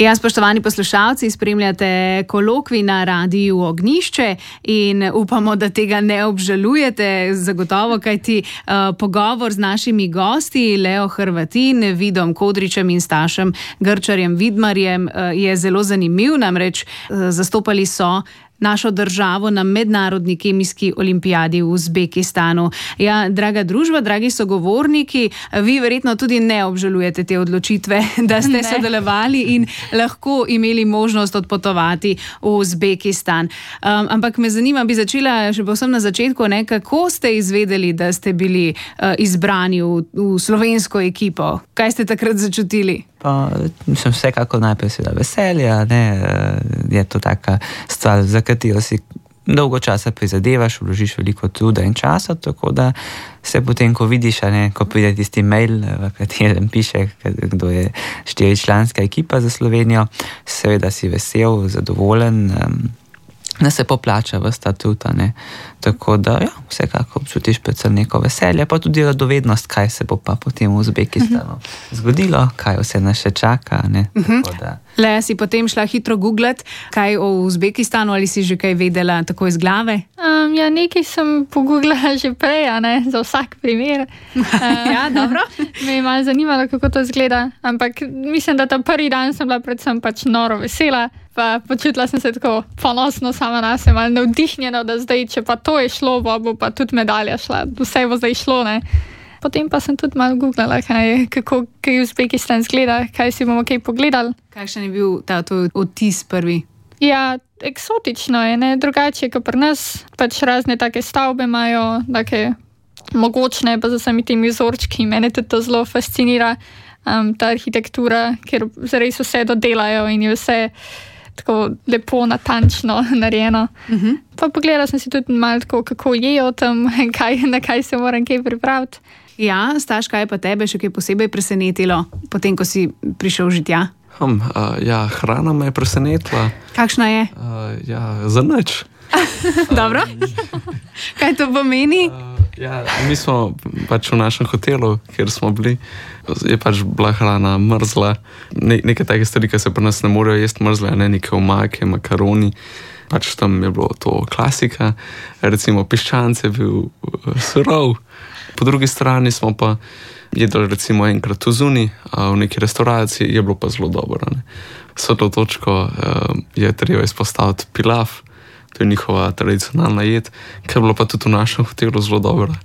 Ja, spoštovani poslušalci, spremljate kolokvij na Radiu Ognjišče in upamo, da tega ne obžalujete zagotovo, kajti pogovor z našimi gosti, Leo Hrvatin, Vidom Kodričem in Stašem Grčarjem Vidmarjem je zelo zanimiv, namreč zastopali so našo državo na mednarodni kemijski olimpijadi v Uzbekistanu. Ja, draga družba, dragi sogovorniki, vi verjetno tudi ne obžalujete te odločitve, da ste sodelovali in lahko imeli možnost odpotovati v Uzbekistan. Ampak me zanima, bi začela še povsem na začetku, kako ste izvedeli, da ste bili izbrani v slovensko ekipo? Kaj ste takrat začutili? Mislim, vsekako najprej seveda veselja, je to taka stvar, za katero si dolgo časa prizadevaš, vložiš veliko truda in časa, tako da se potem, ko vidiš, ko pride tisti mail, v katerem piše, kdo je 4-članska ekipa za Slovenijo, seveda si vesel, zadovoljen, da se poplača vrsta truda, tako da vsekako občutiš predvsem neko veselje, pa tudi radovednost, kaj se bo pa potem v Uzbekistanu zgodilo, kaj vse nas še čaka. Le, si potem šla hitro googlat, kaj o Uzbekistanu, ali si že kaj vedela tako iz glave? Ja, nekaj sem pogooglala že prej, za vsak primer. Ja, dobro. Me je malo zanimalo, kako to izgleda, ampak mislim, da ta prvi dan sem bila predvsem pač noro vesela, pa počutila sem se tako ponosno sama na sebe, malo navdihnjeno, da zdaj, če pa to je šlo, bo pa tudi medalja šla, vse bo zdaj šlo, Potem pa sem tudi malo googlala, kako Uzbekistan izgleda, kaj si bomo kaj pogledali. Kakšen je bil ta vtis prvi? Ja, eksotično je, drugače kot pri nas, pač razne take stavbe imajo, take mogočne, pa z vsemi temi vzorčki, mene tudi to zelo fascinira, ta arhitektura, ker zares vse dodelajo in je vse tako lepo, natančno narejeno. Pa pogledala sem si tudi malo tako, kako jejo tam, na kaj se moram kaj pripraviti. Ja, Staš, kaj je pa tebe še kaj posebej presenetilo, potem, ko si prišel že tja? Ja, hrana me je presenetila. Kakšna je? Ja, za nič. Dobro. Kaj to pomeni? Ja, mi smo pač v našem hotelu, kjer smo bili, je pač bila hrana mrzla. Nekaj take stvari, ki se pri nas ne morejo jesti mrzle, neke omake, makaroni. Pač tam je bilo to klasika. Recimo piščanc je bil surov. Po drugi strani smo pa jedli recimo enkrat v zunaj, v neki restauraciji, je bilo pa zelo dobro. Svetlo točko je treba izpostaviti pilav, to je njihova tradicionalna jed, ki je bilo pa tudi v našem hotelu zelo dobro.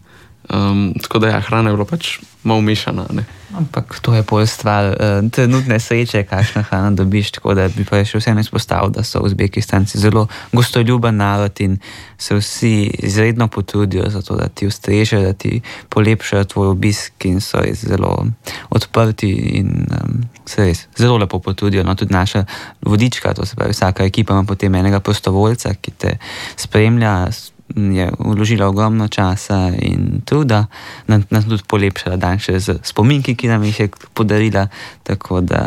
Tako da hrana je bila pač malo mešana. Ampak to je pol stvar trenutne sreče, kakšna hrana dobiš, tako da bi pa še vseeno izpostavil, da so Uzbekistanci zelo gostoljuben narod in se vsi izredno potrudijo za to, da ti ustrežejo, da ti polepšajo tvoj obisk in so zelo odprti in se res zelo lepo potrudijo. Tudi naša vodička, to se pravi vsaka ekipa ima potem enega prostovoljca, ki te spremlja, je vložila ogromno časa in truda, nas tudi polepšala dan še z spominki, ki nam jih je podarila, tako da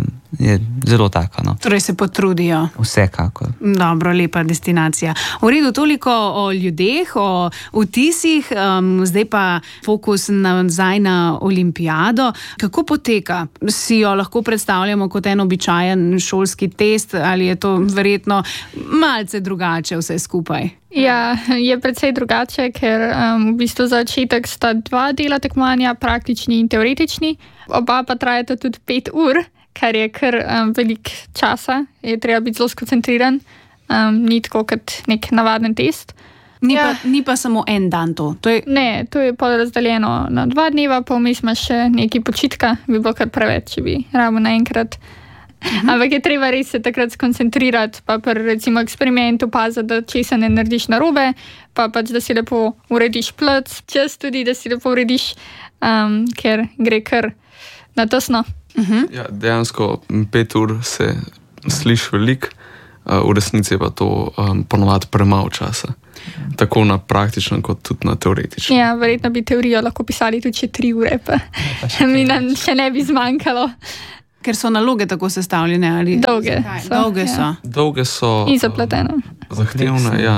je zelo tako. Torej se potrudijo. Vsekakor. Dobro, lepa destinacija. V redu, toliko o ljudeh, o vtisih, zdaj pa fokus nazaj na olimpijado. Kako poteka? Si jo lahko predstavljamo kot en običajen šolski test ali je to verjetno malce drugače vse skupaj? Ja, je precej drugače, ker v bistvu za začetek sta 2 dela tekmovanja, praktični in teoretični. Oba pa trajata tudi 5 ur, kar je kar velik časa, je treba biti zelo skoncentriran, ni tako kot nek navaden test. Ni pa samo en dan to? Ne, to je razdeljeno na 2 dneva, pa vmes imaš še nekaj počitka, bi bilo kar preveč, če bi rabo naenkrat. Ampak je treba res se takrat skoncentrirati, pa pri recimo eksperimentu paziti, da česa ne narediš narobe, pa pač, da si lepo urediš plec, čas tudi, da si lepo urediš, ker gre kar na tesno. Ja, dejansko 5 ur se sliši veliko, v resnici je pa to ponovadi premalo časa. Tako na praktično, kot tudi na teoretično. Ja, verjetno bi teorijo lahko pisali tudi 3 ure, pa mi nam še ne bi zmanjkalo. Ker so naloge tako sestavljene ali? Dolge so. Dolge so. In zapletene. Zahtevne, ja.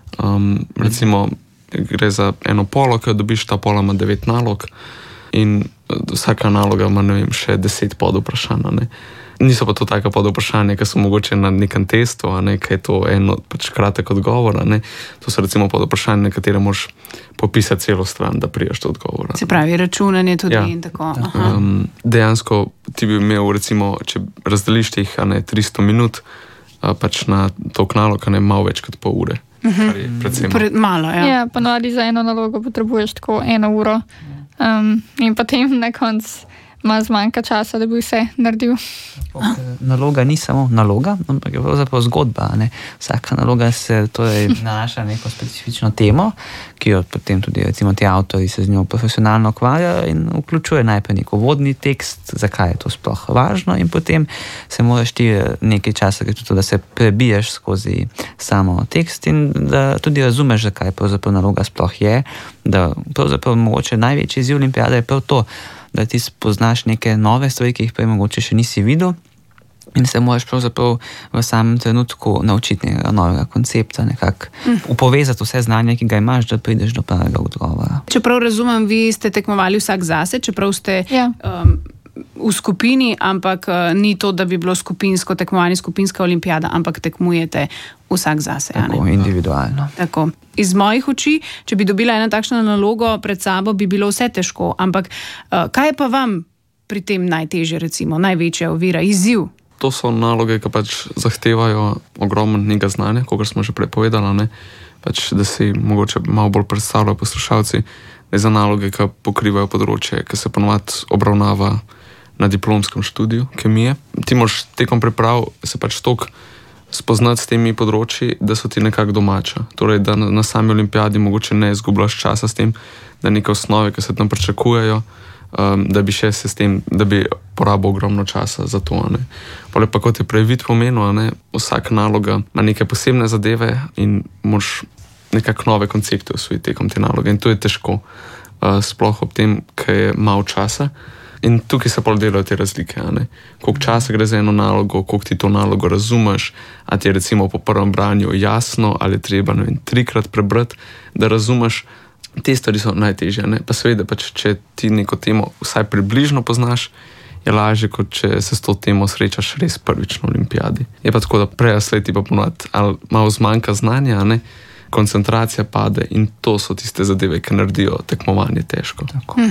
Recimo, gre za eno polo, ki dobiš, ta pola ima 9 nalog in vsaka naloga ima, še 10 podvprašanj. Niso pa to taka podvprašanja, ki so mogoče na nekem testu, kaj je to eno pač kratek odgovor. To so recimo podvprašanja, na katere moraš popisati celo stran, da priješ do odgovora. Se pravi, računanje tudi in tako. Dejansko ti bi imel, recimo, če razdeliš teh 300 minut, pač na to nalogo, malo več kot pol ure. Malo, ja. Ja, ponovadi za eno nalogo potrebuješ tako 1 uro in potem na koncu ima zmanjka časa, da bi vse naredil. Naloga ni samo naloga, ampak je pravzaprav zgodba. Vsaka naloga se nanaša na neko specifično temo, ki jo potem tudi recimo ti avtorji se z njo profesionalno ukvarjajo in vključuje najprej nek uvodni tekst, zakaj je to sploh važno, in potem se moraš ti nekaj časa, da se prebiješ skozi samo tekst in da tudi razumeš, zakaj pravzaprav naloga sploh je, da pravzaprav mogoče največji izziv olimpijade je prav to, da ti spoznaš neke nove stvari, ki jih prej mogoče še nisi videl in se moraš pravzaprav v samem trenutku naučiti nekega novega koncepta, nekako upovezati vse znanje, ki ga imaš, da prideš do pravega odgovora. Čeprav razumem, vi ste tekmovali vsak zase, čeprav ste v skupini, ampak ni to, da bi bilo skupinsko tekmovanje, skupinska olimpijada, ampak tekmujete vsak zase. Tako, individualno. Tako. Iz mojih oči, če bi dobila eno takšno nalogo pred sabo, bi bilo vse težko, ampak kaj je pa vam pri tem najtežje, recimo, največja ovira, izziv? To so naloge, ki pač zahtevajo ogromno nekega znanja, kot smo že prepovedali, pač, da si mogoče malo bolj predstavljajo poslušalci, da je za naloge, ki pokrivajo področje, ki se ponovadi obravnava na diplomskem študiju kemije. Ti moraš tekom priprav se pač toliko spoznati s temi področji, da so ti nekako domača. Torej, da na sami olimpijadi mogoče ne izgubljaš časa s tem, da neke osnove, ki se tam pričakujejo, da bi še se s tem, da bi porabil ogromno časa za to. Pole pa kot je prej Vid pomenil, vsaka naloga ima neke posebne zadeve in moraš nekako nove koncepte osvojiti tekom te naloge. In to je težko, sploh ob tem, ker je malo časa. In tukaj se pol delajo te razlike. Koliko časa gre za eno nalogo, koliko ti to nalogo razumeš, a ti je recimo po prvem branju jasno, ali treba 3-krat prebrati, da razumeš. Te stvari so najtežje. Pa seveda, če ti neko temo vsaj približno poznaš, je lažje, kot če se s to temo srečaš res prvič na olimpijadi. Je pa tako, da prej sledi pa ponovadi, ali malo zmanjka znanja, koncentracija pade in to so tiste zadeve, ki naredijo tekmovanje težko.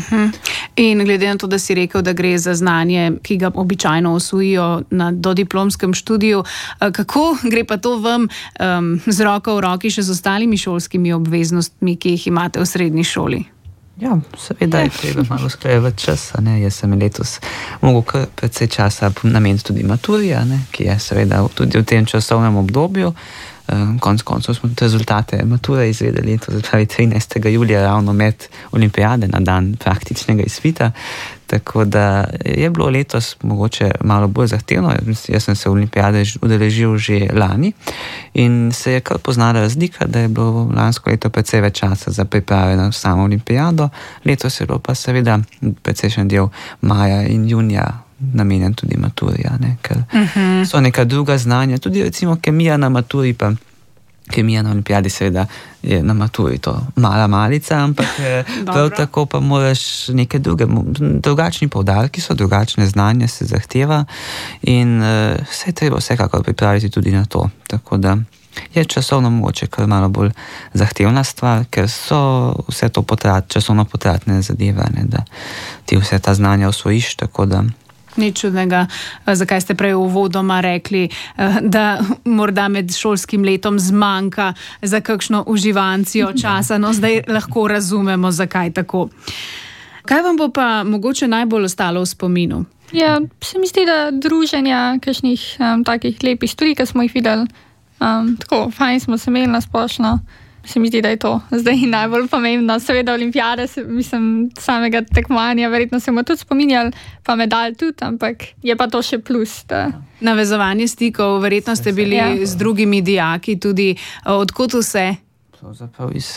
In glede na to, da si rekel, da gre za znanje, ki ga običajno osvojijo na dodiplomskem študiju, kako gre pa to vam z roko v roki še z ostalimi šolskimi obveznostmi, ki jih imate v srednji šoli? Ja, seveda je treba malo skrajevati čas. Jaz sem letos mogel kar precej časa nameniti tudi maturi, ki je seveda tudi v tem časovnem obdobju. Konec koncev smo tudi rezultate mature izvedeli, to se pravi 13. julija ravno med olimpijade na dan praktičnega izpita, tako da je bilo letos mogoče malo bolj zahtevno. Jaz sem se olimpijade udeležil že lani in se je kar poznala razlika, da je bilo lansko leto precej več časa za priprave na samo olimpijado, letos je bilo pa seveda precejšen del maja in junija namenjen tudi maturi, ker so neka druga znanja, tudi recimo kemija na maturi, pa kemija na olimpijadi seveda je na maturi to mala malica, ampak prav tako pa moraš neke drugačni poudarki so, drugačne znanje se zahteva in se je treba vsekakor pripraviti tudi na to, tako da je časovno mogoče kar malo bolj zahtevna stvar, ker so vse to časovno potratne zadeve, da ti vse ta znanja osvojiš, tako da Nič čudnega, zakaj ste prej uvodoma rekli, da morda med šolskim letom zmanjka za kakšno uživancijo časa, no zdaj lahko razumemo, zakaj tako. Kaj vam bo pa mogoče najbolj ostalo v spominu? Ja, se mi zdi, da druženja kakšnih takih lepih stvari, ki smo jih videli, tako fajn smo se imeli na splošno. Se mi zdi, da je to zdaj najbolj pomembno. Seveda olimpijade, mislim, samega tekmovanja, verjetno se bomo tudi spominjali, pa medalj tudi, ampak je pa to še plus. Da... Navezovanje stikov, verjetno ste bili z drugimi dijaki tudi. Odkot vse? Pravzaprav iz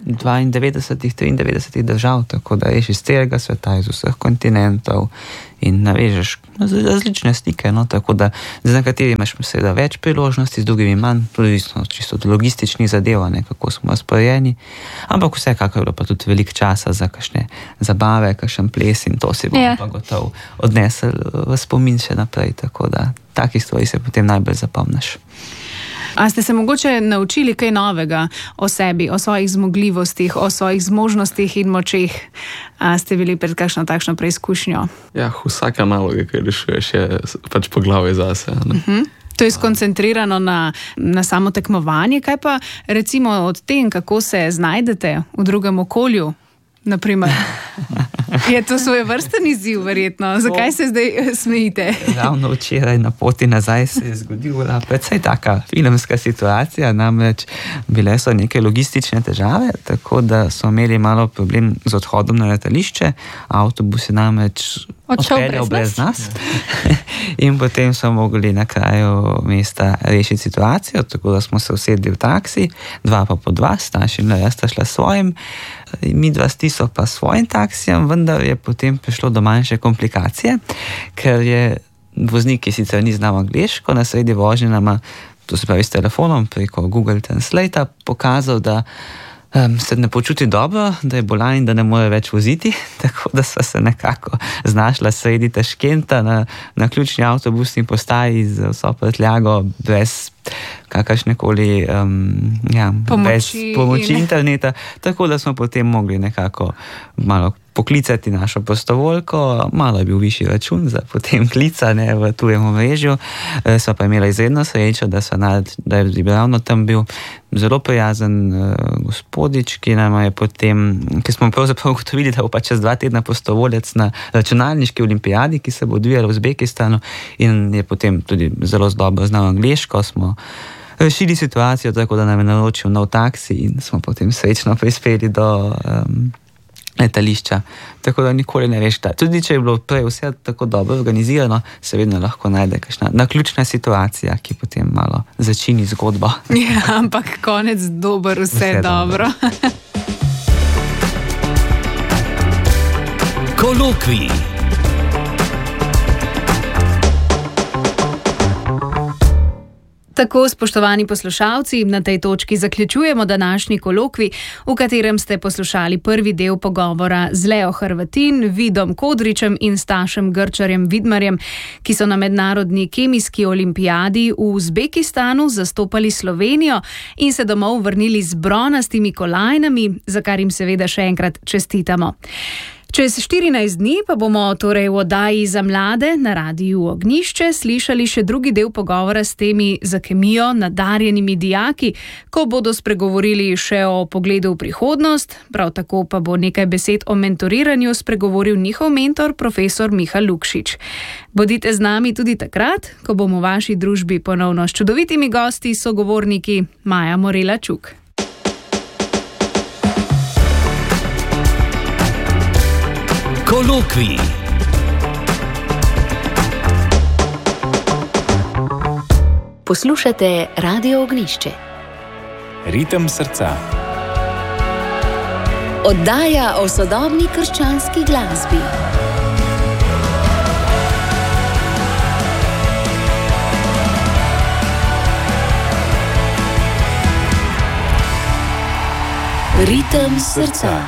92-93 držav, tako da ješ iz celega sveta, iz vseh kontinentov in navežeš različne stike, no, tako da z nekaterimi imaš seveda več priložnosti, z drugimi manj, tudi čisto logističnih zadev, kako smo razporejeni, ampak vsekakor je bilo pa tudi veliko časa za kakšne zabave, kakšen ples in to si bomo pa gotovo odnesli v spomin še naprej, tako da takih stvari se potem najbolj zapomniš. A ste se mogoče naučili kaj novega o sebi, o svojih zmogljivostih, o svojih zmožnostih in močeh? A ste bili pred kakšno takšno preizkušnjo? Ja, vsaka naloga, ki rešuješ, je pač poglavje zase. To je skoncentrirano na samo tekmovanje. Kaj pa recimo od tem, kako se znajdete v drugem okolju? Naprimer. Je to svoj vrsten izziv, verjetno. Zakaj se zdaj smejite? Ravno včeraj na poti nazaj se je zgodila precej taka filmska situacija, namreč bile so neke logistične težave, tako da smo imeli malo problem z odhodom na letališče, avtobus je namreč odpeljal brez nas in potem smo mogli na kraju mesta rešiti situacijo, tako da smo se usedli v taksi, 2 pa po 2, Staš in Lea sta šla svojim, mi 2 stiso pa svojim taksijem, vendar je potem prišlo do manjše komplikacije, ker je voznik, ki sicer ni znal angleško, na sredi vožnje nama, to se pravi s telefonom preko Google Translate, pokazal, da se ne počuti dobro, da je bolan in da ne more več voziti, tako da sva se nekako znašla sredi Taškenta na ključni avtobusni postaji z vso prtljago, brez kakršnekoli pomoči interneta, tako da smo potem mogli nekako malo poklicati našo prostovoljko, malo je bil višji račun za potem klicanje v tujem omrežju, sva pa imela izredno srečo, da je ravno tam bil zelo prijazen gospodič, ki nam je potem, ki smo pravzaprav ugotovili, da bo pa čez 2 tedna prostovoljec na računalniški olimpijadi, ki se bo odvijala v Uzbekistanu, in je potem tudi zelo dobro znal angleško, smo rešili situacijo, tako da nam je naročil nov taksi in smo potem srečno prispeli do letališča. Tako da nikoli ne veš, tudi če je bilo prej vse tako dobro organizirano, se vedno lahko najde kakšna naključna situacija, ki potem malo začini zgodbo. Ja, ampak konec dober, vse dobro. Kolokvij. Tako, spoštovani poslušalci, na tej točki zaključujemo današnji kolokvij, v katerem ste poslušali prvi del pogovora z Leo Hrvatin, Vidom Kodričem in Stašem Grčarjem Vidmarjem, ki so na mednarodni kemijski olimpijadi v Uzbekistanu zastopali Slovenijo in se domov vrnili z bronastimi kolajnami, za kar jim seveda še enkrat čestitamo. Čez 14 dni pa bomo torej v oddaji za mlade na Radiu Ognjišče slišali še drugi del pogovora s temi za kemijo nadarjenimi dijaki, ko bodo spregovorili še o pogledu v prihodnost, prav tako pa bo nekaj besed o mentoriranju spregovoril njihov mentor, profesor Miha Lukšič. Bodite z nami tudi takrat, ko bomo v vaši družbi ponovno s čudovitimi gosti, sogovorniki Maja Morela Čuk. Kolokvij. Poslušate Radio Ognjišče. Ritem srca. Oddaja o sodobni krščanski glasbi. Ritem srca.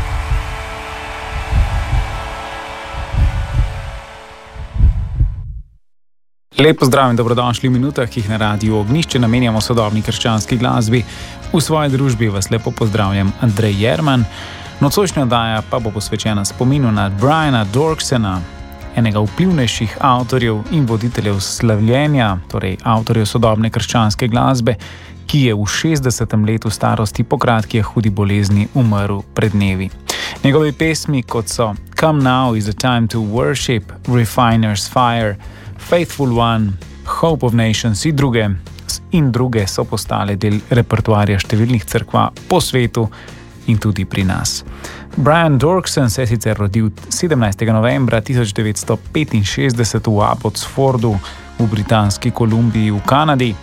Lep pozdrav in dobrodošli v minutah, ki jih na Radiu Ognjišče namenjamo sodobni krščanski glasbi. V svoji družbi vas lepo pozdravljam, Andrej Jerman. Nocojšnja oddaja pa bo posvečena spominu na Briana Dorksena, enega vplivnejših avtorjev in voditeljev slavljenja, torej avtorjev sodobne krščanske glasbe, ki je v 60. letu starosti po kratki hudi bolezni umrl pred dnevi. Njegove pesmi, kot so Come Now is the Time to Worship, Refiner's Fire, Faithful One, Hope of Nations in druge so postale del repertoarja številnih cerkva po svetu in tudi pri nas. Brian Dorksen se je sicer rodil 17. novembra 1965 v Abbotsfordu v Britanski Kolumbiji v Kanadi.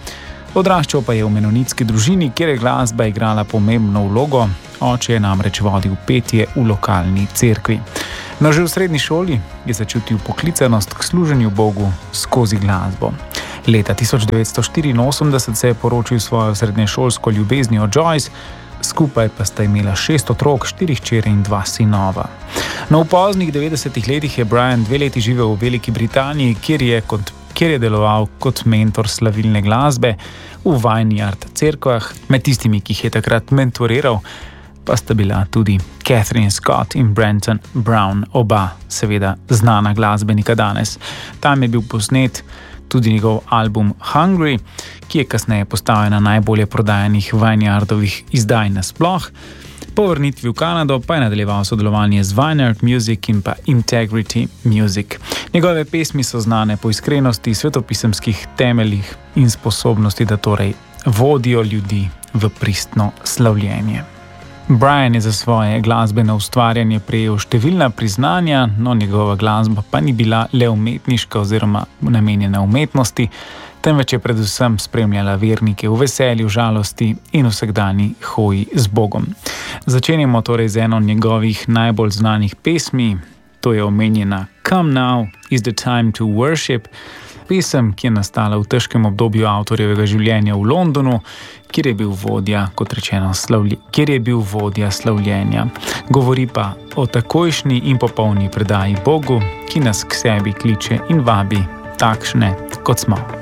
Odraščal pa je v menonitski družini, kjer je glasba igrala pomembno vlogo, oče je namreč vodil petje v lokalni cerkvi. No, že v srednji šoli je začutil poklicanost k služenju Bogu skozi glasbo. Leta 1984 se je poročil svojo srednješolsko ljubeznijo Joyce, skupaj pa sta imela 6 otrok, 4 hčere in 2 sinova. No, v poznih 90-ih letih je Brian 2 leti živel v Veliki Britaniji, kjer je deloval kot mentor slavilne glasbe v Vineyard cerkvah. Med tistimi, ki jih je takrat mentoriral, pa sta bila tudi Catherine Scott in Brenton Brown, oba seveda znana glasbenika danes. Tam je bil posnet tudi njegov album Hungry, ki je kasneje postal ena najbolje prodajanih Vineyardovih izdaj nasploh. Po vrnitvi v Kanado pa je nadaljeval sodelovanje z Vineyard Music in pa Integrity Music. Njegove pesmi so znane po iskrenosti, svetopisemskih temeljih in sposobnosti, da torej vodijo ljudi v pristno slavljenje. Brian je za svoje glasbeno ustvarjanje prejel številna priznanja, no njegova glasba pa ni bila le umetniška oziroma namenjena umetnosti, temveč je predvsem spremljala vernike v veselju, žalosti in vsakdanji hoji z Bogom. Začenjamo torej z eno njegovih najbolj znanih pesmi, to je omenjena Come Now is the Time to Worship, pesem, ki je nastala v težkem obdobju avtorjevega življenja v Londonu, kjer je bil vodja slavljenja. Govori pa o takojšnji in popolni predaji Bogu, ki nas k sebi kliče in vabi takšne, kot smo.